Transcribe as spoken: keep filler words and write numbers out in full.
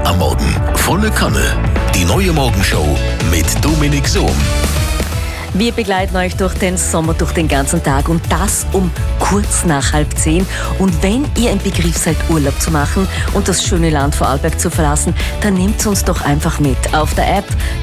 am Morgen. Volle Kanne. Die neue Morgenshow mit Dominik Sohm. Wir begleiten euch durch den Sommer, durch den ganzen Tag und das um kurz nach halb zehn. Und wenn ihr im Begriff seid, Urlaub zu machen und das schöne Land Vorarlberg zu verlassen, dann nehmt uns doch einfach mit auf der App